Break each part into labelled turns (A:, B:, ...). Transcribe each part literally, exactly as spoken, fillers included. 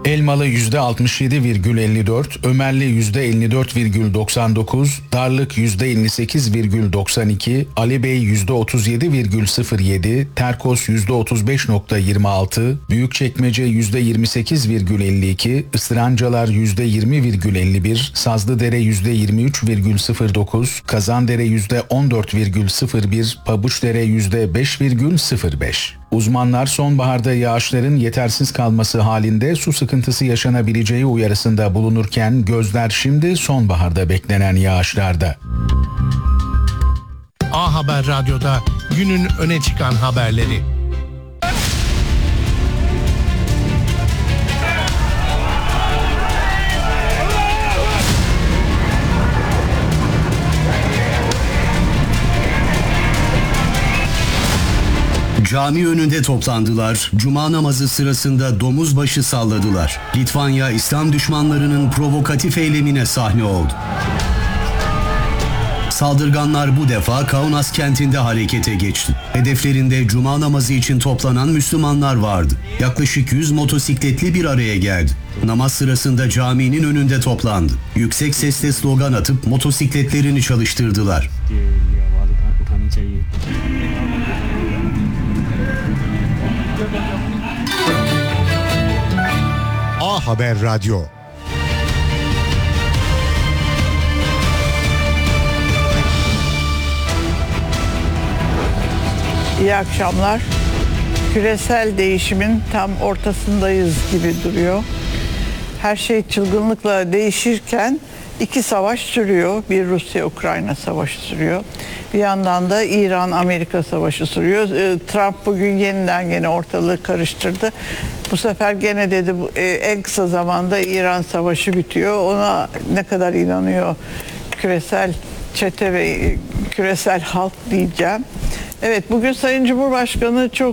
A: Elmalı yüzde altmış yedi virgül elli dört, Ömerli yüzde elli dört virgül doksan dokuz, Darlık yüzde elli sekiz virgül doksan iki, Ali Bey yüzde otuz yedi virgül sıfır yedi, Terkos yüzde otuz beş virgül yirmi altı, Büyükçekmece yüzde yirmi sekiz virgül elli iki, Isırancalar yüzde yirmi virgül elli bir, Sazlıdere yüzde yirmi üç virgül sıfır dokuz, Kazandere yüzde on dört virgül sıfır bir, Pabuçdere yüzde beş virgül sıfır beş. Uzmanlar sonbaharda yağışların yetersiz kalması halinde su sıkıntısı yaşanabileceği uyarısında bulunurken gözler şimdi sonbaharda beklenen yağışlarda.
B: A Haber Radyo'da günün öne çıkan haberleri.
C: Cami önünde toplandılar, cuma namazı sırasında domuz başı salladılar. Litvanya, İslam düşmanlarının provokatif eylemine sahne oldu. Saldırganlar bu defa Kaunas kentinde harekete geçti. Hedeflerinde cuma namazı için toplanan Müslümanlar vardı. Yaklaşık yüz motosikletli bir araya geldi. Namaz sırasında caminin önünde toplandı. Yüksek sesle slogan atıp motosikletlerini çalıştırdılar.
B: A Haber Radyo.
D: İyi akşamlar. Küresel değişimin tam ortasındayız gibi duruyor. Her şey çılgınlıkla değişirken iki savaş sürüyor. Bir Rusya-Ukrayna savaşı sürüyor. Bir yandan da İran-Amerika savaşı sürüyor. Trump bugün yeniden gene ortalığı karıştırdı. Bu sefer gene dedi en kısa zamanda İran savaşı bitiyor. Ona ne kadar inanıyor küresel çete ve küresel halk diyeceğim. Evet, bugün Sayın Cumhurbaşkanı çok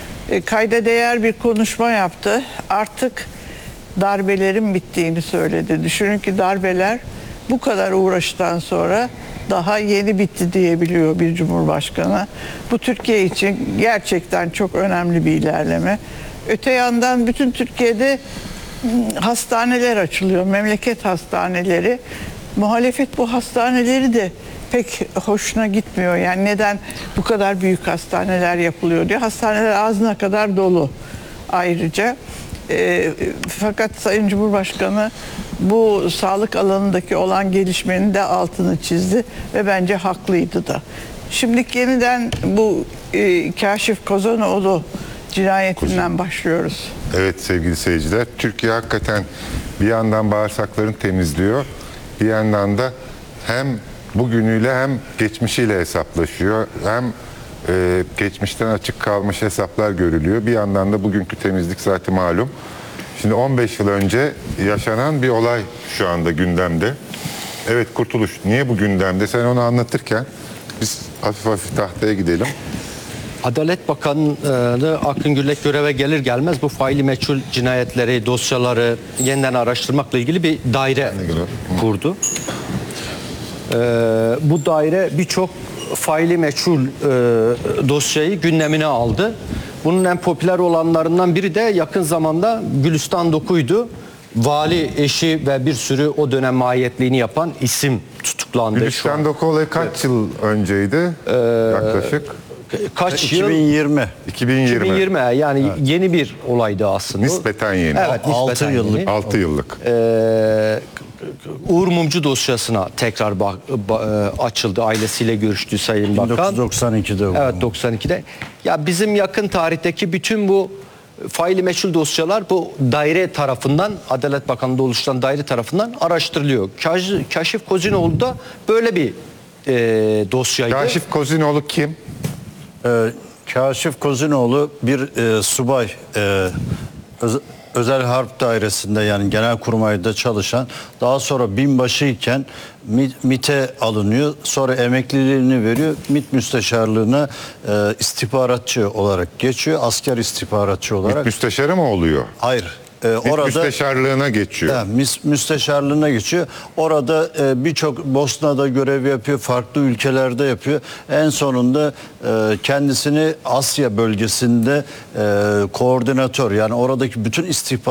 D: kayda değer bir konuşma yaptı. Artık darbelerin bittiğini söyledi. Düşünün ki darbeler bu kadar uğraştan sonra daha yeni bitti diyebiliyor bir cumhurbaşkanı. Bu Türkiye için gerçekten çok önemli bir ilerleme. Öte yandan bütün Türkiye'de hastaneler açılıyor, memleket hastaneleri. Muhalefet bu hastaneleri de pek hoşuna gitmiyor. Yani neden bu kadar büyük hastaneler yapılıyor diye. Hastaneler ağzına kadar dolu ayrıca. E, fakat Sayın Cumhurbaşkanı bu sağlık alanındaki olan gelişmenin de altını çizdi ve bence haklıydı da. Şimdi yeniden bu e, Kaşif Kozanoğlu cinayetinden başlıyoruz.
E: Evet sevgili seyirciler, Türkiye hakikaten bir yandan bağırsaklarını temizliyor, bir yandan da hem bugünüyle hem geçmişiyle hesaplaşıyor. Hem e, geçmişten açık kalmış hesaplar görülüyor. Bir yandan da bugünkü temizlik zaten malum. Şimdi on beş yıl önce yaşanan bir olay şu anda gündemde. Evet Kurtuluş, niye bu gündemde? Sen onu anlatırken biz hafif hafif tahtaya gidelim.
F: Adalet Bakanı Akın Gürlek göreve gelir gelmez bu faili meçhul cinayetleri, dosyaları yeniden araştırmakla ilgili bir daire kurdu. Ee, bu daire birçok faili meçhul e, dosyayı gündemine aldı. Bunun en popüler olanlarından biri de yakın zamanda Gülistan Doku'ydu. Vali eşi ve bir sürü o dönem mahiyetliğini yapan isim tutuklandı.
E: Gülistan Doku olayı kaç yıl önceydi ee, yaklaşık?
F: Kaç
G: iki bin yirmi.
F: yıl?
E: iki bin yirmi.
F: iki bin yirmi yani
G: evet.
F: Yeni bir olaydı aslında.
E: Nispeten yeni.
F: Evet, nispeten
G: altı yıllık.
F: yeni.
E: altı yıllık.
F: Ee, Uğur Mumcu dosyasına tekrar bak, ba, açıldı. Ailesiyle görüştü Sayın Bakan.
G: bin dokuz yüz doksan ikide.
F: Evet, doksan ikide. Ya bizim yakın tarihteki bütün bu faili meçhul dosyalar bu daire tarafından, Adalet Bakanlığı'nda oluşturan daire tarafından araştırılıyor. Kaş, Kaşif Kozinoğlu da böyle bir e, dosyaydı.
E: Kaşif Kozinoğlu kim?
G: Ee, Kaşif Kozinoğlu bir e, subay, e, öz, özel harp dairesinde yani Genelkurmay'da çalışan, daha sonra binbaşıyken MİT'e alınıyor, sonra emekliliğini veriyor, MİT müsteşarlığına e, istihbaratçı olarak geçiyor, asker istihbaratçı olarak.
E: MİT müsteşarı mı oluyor?
G: Hayır. Ee,
E: MİT
G: orada
E: müsteşarlığına geçiyor.
G: He, müsteşarlığına geçiyor. Orada e, birçok Bosna'da görev yapıyor, farklı ülkelerde yapıyor. En sonunda e, kendisini Asya bölgesinde e, koordinatör, yani oradaki bütün istihbarat